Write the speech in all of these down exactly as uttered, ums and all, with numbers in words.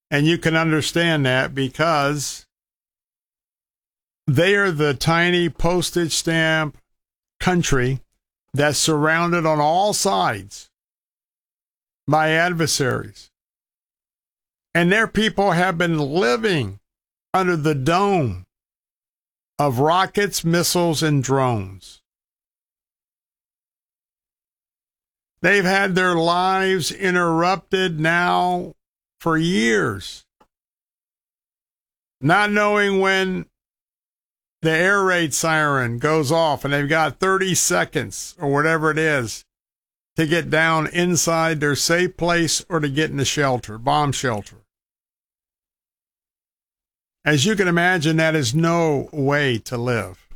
And you can understand that because they are the tiny postage stamp country that's surrounded on all sides by adversaries. And their people have been living under the dome of rockets, missiles, and drones. They've had their lives interrupted now for years, not knowing when the air raid siren goes off and they've got thirty seconds or whatever it is to get down inside their safe place or to get in the shelter, bomb shelter. As you can imagine, that is no way to live.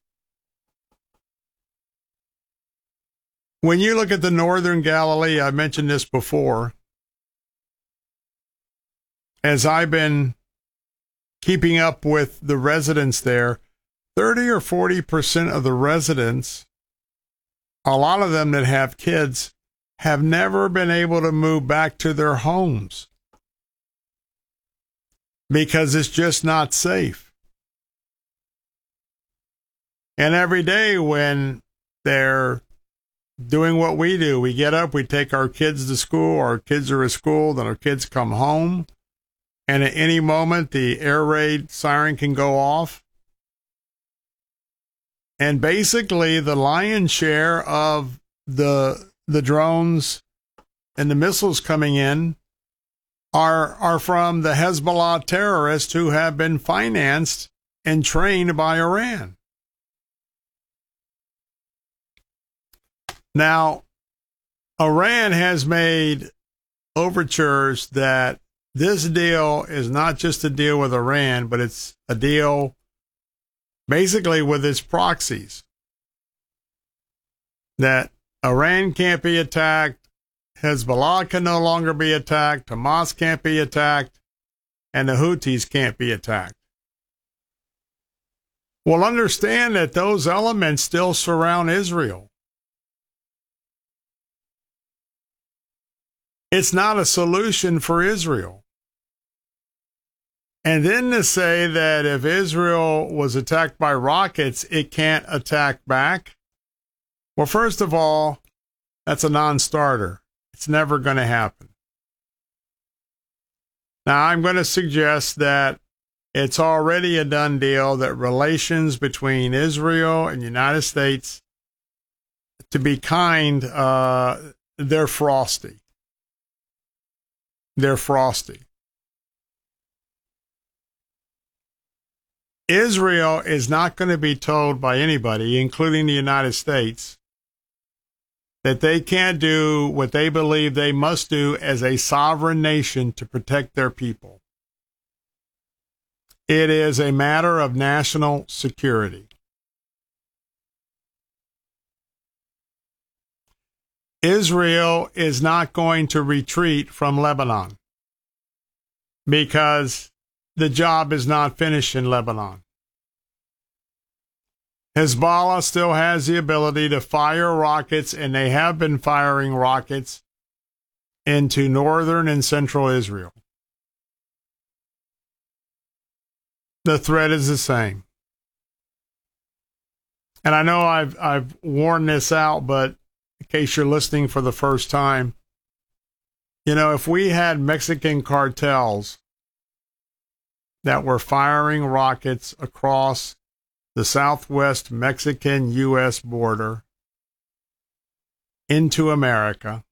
When you look at the northern Galilee, I mentioned this before, as I've been keeping up with the residents there, thirty or forty percent of the residents, a lot of them that have kids, have never been able to move back to their homes because it's just not safe. And every day when they're doing what we do, we get up, we take our kids to school, our kids are at school, then our kids come home, and at any moment the air raid siren can go off. And basically the lion's share of the the drones and the missiles coming in are are from the Hezbollah terrorists who have been financed and trained by Iran. Now, Iran has made overtures that this deal is not just a deal with Iran, but it's a deal basically with its proxies. That Iran can't be attacked, Hezbollah can no longer be attacked, Hamas can't be attacked, and the Houthis can't be attacked. Well, understand that those elements still surround Israel. It's not a solution for Israel. And then to say that if Israel was attacked by rockets, it can't attack back. Well, first of all, that's a non-starter. It's never going to happen. Now, I'm going to suggest that it's already a done deal that relations between Israel and the United States, to be kind, uh, they're frosty. They're frosty. Israel is not going to be told by anybody, including the United States, that they can't do what they believe they must do as a sovereign nation to protect their people. It is a matter of national security. Israel is not going to retreat from Lebanon because the job is not finished in Lebanon. Hezbollah still has the ability to fire rockets, and they have been firing rockets into northern and central Israel. The threat is the same. And I know I've I've worn this out, but in case you're listening for the first time, you know, if we had Mexican cartels that were firing rockets across the southwest Mexican U S border into America,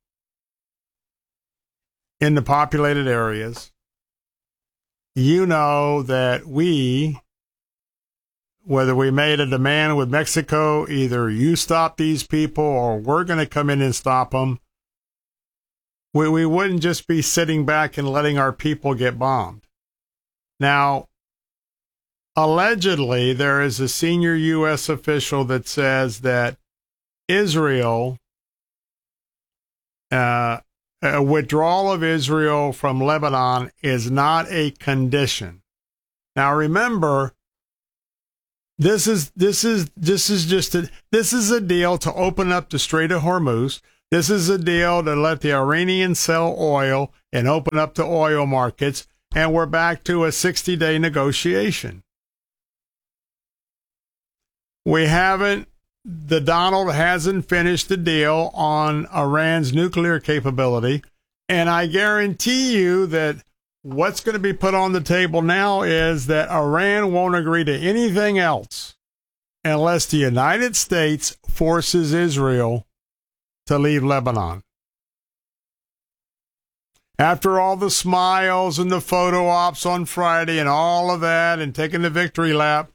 in the populated areas, you know that we, whether we made a demand with Mexico, either you stop these people or we're going to come in and stop them, we, we wouldn't just be sitting back and letting our people get bombed. Now, allegedly, there is a senior U S official that says that Israel, uh, a withdrawal of Israel from Lebanon is not a condition. Now, remember, This is this is this is just a this is a deal to open up the Strait of Hormuz. This is a deal to let the Iranians sell oil and open up the oil markets. and we're back to a sixty-day negotiation. We haven't, the Donald hasn't finished the deal on Iran's nuclear capability, and I guarantee you that what's going to be put on the table now is that Iran won't agree to anything else unless the United States forces Israel to leave Lebanon. After all the smiles and the photo ops on Friday and all of that and taking the victory lap,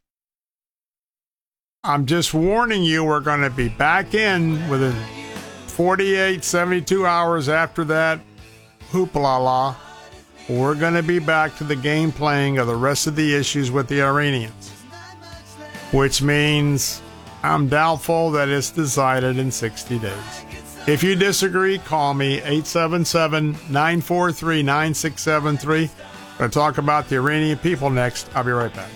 I'm just warning you, we're going to be back in within forty-eight, seventy-two hours after that hoopla. We're going to be back to the game playing of the rest of the issues with the Iranians, which means I'm doubtful that it's decided in sixty days. If you disagree, call me eight seven seven, nine four three, nine six seven three. We're going to talk about the Iranian people next. I'll be right back.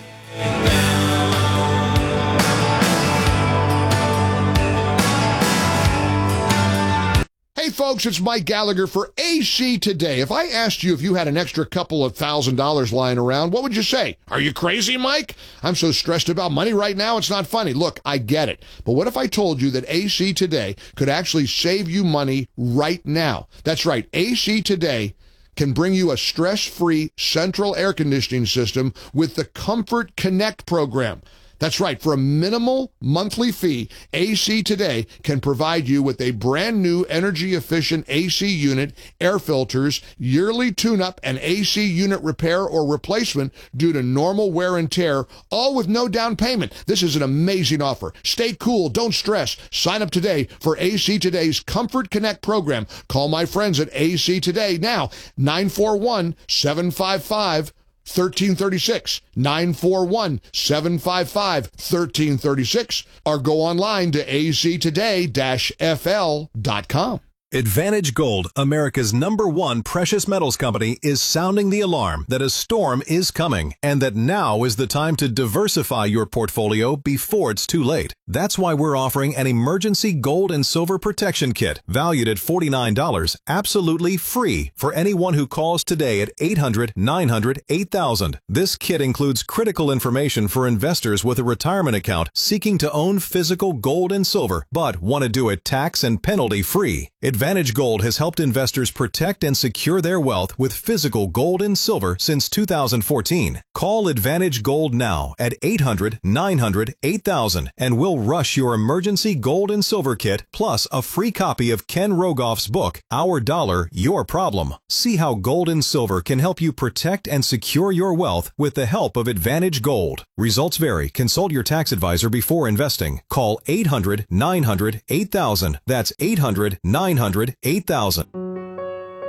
Hey folks, it's Mike Gallagher for A C Today. If I asked you if you had an extra couple of thousand dollars lying around, what would you say? Are you crazy, Mike? I'm so stressed about money right now, it's not funny. Look, I get it. But what if I told you that A C Today could actually save you money right now? That's right, A C Today can bring you a stress-free central air conditioning system with the Comfort Connect program. That's right. For a minimal monthly fee, A C Today can provide you with a brand new energy-efficient A C unit, air filters, yearly tune-up, and A C unit repair or replacement due to normal wear and tear, all with no down payment. This is an amazing offer. Stay cool. Don't stress. Sign up today for A C Today's Comfort Connect program. Call my friends at A C Today now, nine four one, seven five five, one three three six, nine four one, seven five five, one three three six, or go online to a c today dash f l dot com. Advantage Gold, America's number one precious metals company, is sounding the alarm that a storm is coming and that now is the time to diversify your portfolio before it's too late. That's why we're offering an emergency gold and silver protection kit valued at forty-nine dollars, absolutely free for anyone who calls today at eight hundred, nine hundred, eight thousand. This kit includes critical information for investors with a retirement account seeking to own physical gold and silver, but want to do it tax and penalty free. Advantage Gold has helped investors protect and secure their wealth with physical gold and silver since two thousand fourteen. Call Advantage Gold now at eight hundred, nine hundred, eight thousand and we'll rush your emergency gold and silver kit plus a free copy of Ken Rogoff's book, Our Dollar, Your Problem. See how gold and silver can help you protect and secure your wealth with the help of Advantage Gold. Results vary. Consult your tax advisor before investing. Call eight hundred, nine hundred, eight thousand. That's eight hundred, nine hundred, eight thousand.